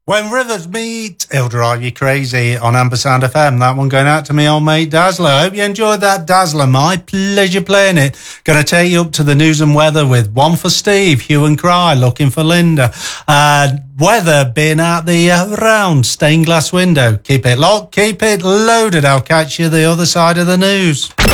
When Rivers Meet, It'll Drive You Crazy on Ampersand FM. That one going out to me old mate Dazzler. I hope you enjoyed that, Dazzler. My pleasure playing it. Going to take you up to the news and weather with one for Steve, Hue and Cry, looking for Linda. Weather being out the round stained glass window. Keep it locked, keep it loaded. I'll catch you the other side of the news.